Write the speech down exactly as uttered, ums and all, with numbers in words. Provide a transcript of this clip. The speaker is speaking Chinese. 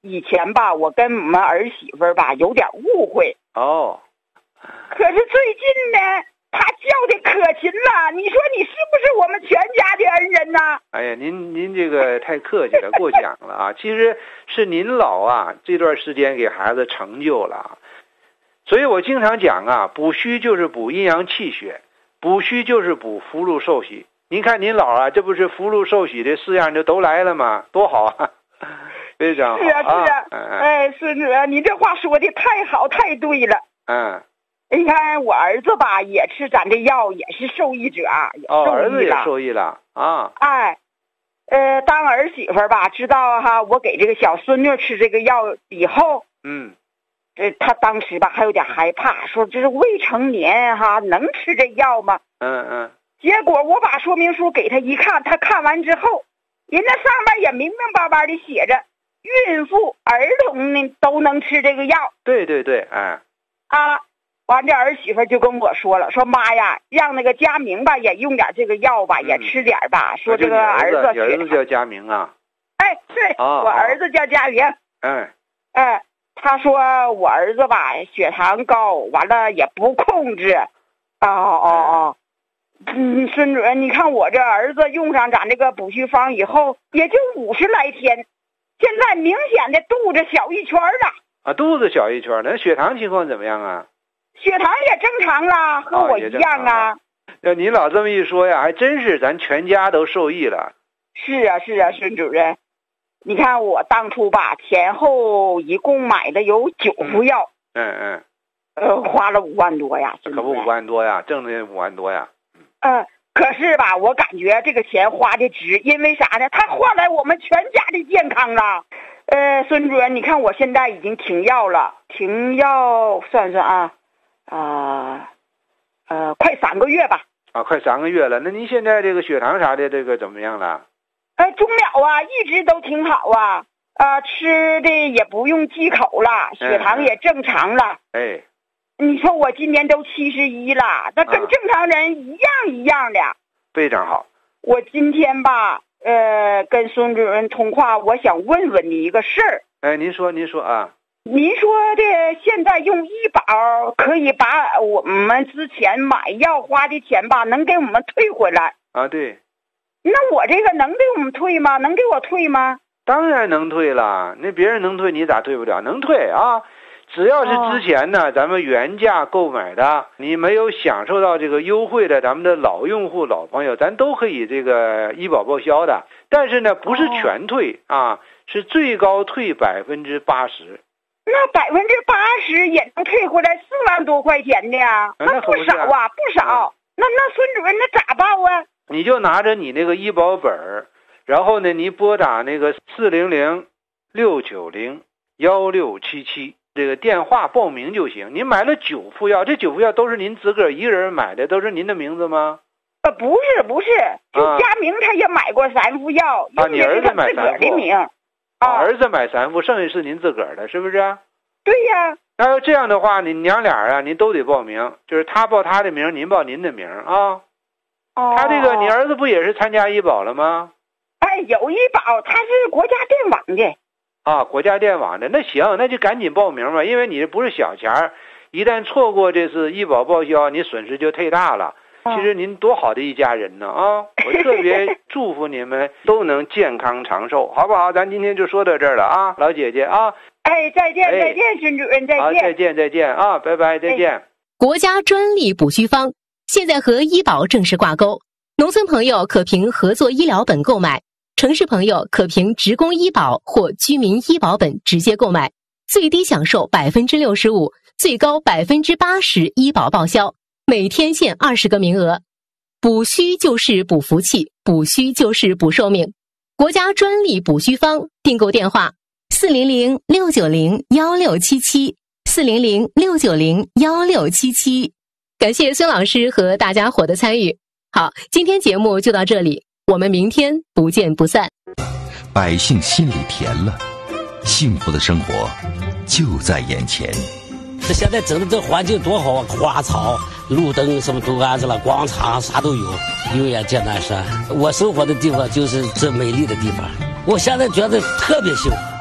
以前吧，我跟我们儿媳妇吧有点误会。 哦。 可是最近呢，他叫的可勤了，你说你是不是我们全家的恩人呢？ 哎呀，您您这个太客气了，过奖了啊！其实是您老啊这段时间给孩子成就了，所以我经常讲啊，补虚就是补阴阳气血，补虚就是补福禄寿喜。您看您老啊，这不是福禄寿喜这四样就都来了吗？多好啊！非常好。 是啊是啊，啊哎，孙主任，你这话说的太好太对了。 嗯。 你看我儿子吧，也吃咱这药，也是受益者，也受益了。 哦，儿子也受益了啊！ 哎，呃，当儿媳妇吧，知道哈，我给这个小孙女吃这个药以后， 嗯， 这他当时吧还有点害怕，说这是未成年哈，能吃这药吗？ 嗯嗯。 结果我把说明书给他一看，他看完之后，人家上面也明明白白的写着，孕妇、儿童呢都能吃这个药。 对对对，哎。 啊。完，这儿媳妇就跟我说了，说妈呀，让那个佳明吧也用点这个药吧，嗯、也吃点吧。说这个儿子， 你儿子叫佳明啊？ 哎，对，哦、我儿子叫佳明。 哎， 哎，他说我儿子吧血糖高，完了也不控制。哦哦哦，嗯，孙主任，你看我这儿子用上咱这个补虚方以后，也就五十来天，现在明显的肚子小一圈了。 啊，肚子小一圈，那血糖情况怎么样啊？ 血糖也正常啦，和我一样啊。 那你老这么一说呀，还真是咱全家都受益了。 是啊，是啊，孙主任，你看我当初吧，前后一共买的有九副药。 嗯嗯。 呃，花了五万多呀。 可不五万多呀，挣的五万多呀。 嗯、呃，可是吧，我感觉这个钱花的值，因为啥呢？它换来我们全家的健康了。呃，孙主任，你看我现在已经停药了，停药算算啊。啊，呃, 呃，快三个月吧。 啊，快三个月了。那您现在这个血糖啥的，这个怎么样了？ 哎，中了啊，一直都挺好啊。啊、呃，吃的也不用忌口了，血糖也正常了。 哎， 你说我今年都七十一了，那跟正常人一样一样的。啊、 非常好。 我今天吧，呃，跟孙主任通话，我想问问你一个事儿。 哎，您说，您说啊。 您说的现在用医保可以把我们之前买药花的钱吧，能给我们退回来啊？对。 那我这个能给我们退吗？能给我退吗？ 当然能退了，那别人能退，你咋退不了？能退啊！只要是之前呢，哦、咱们原价购买的，你没有享受到这个优惠的，咱们的老用户、老朋友，咱都可以这个医保报销的。但是呢，不是全退、哦、啊，是最高退百分之八十。 那百分之八十也能退回来四万多块钱的呀，那不少啊，不少。那那孙主任，那咋报啊？ 你就拿着你那个医保本儿，然后呢，你拨打那个四零零六九零幺六七七这个电话报名就行。您买了九副药，这九副药都是您自个儿一个人买的，都是您的名字吗？ 呃，不是不是，就佳明他也买过三副药， 啊，你儿子买三副的名。 啊，儿子买三副，剩下是您自个儿的，是不是？ 对呀。 那要这样的话，你娘俩啊，您都得报名，就是他报他的名，您报您的名啊。 哦。 他这个，你儿子不也是参加医保了吗？ 哎，有医保，他是国家电网的。 啊，国家电网的，那行，那就赶紧报名吧，因为你这不是小钱儿，一旦错过这次医保报销，你损失就忒大了。其实您多好的一家人呢啊！我特别祝福你们都能健康长寿，好不好？咱今天就说到这儿了啊，老姐姐啊！ 哎，再见，再见，孙主任，再见！ 好，再见，再见啊，拜拜，再见。 哎、国家专利补虚方现在和医保正式挂钩，农村朋友可凭合作医疗本购买，城市朋友可凭职工医保或居民医保本直接购买，最低享受百分之六十五，最高百分之八十医保报销。每天限二十个名额，补虚就是补福气，补虚就是补寿命。国家专利补虚方，订购电话四零零六九零幺六七七四零零六九零幺六七七。感谢孙老师和大家伙的参与。好，今天节目就到这里，我们明天不见不散。 百姓心里甜了，幸福的生活就在眼前。 这现在整的这环境多好啊，花草路灯什么都安置了，广场啥都有，永远见南山。我生活的地方就是这美丽的地方，我现在觉得特别幸福。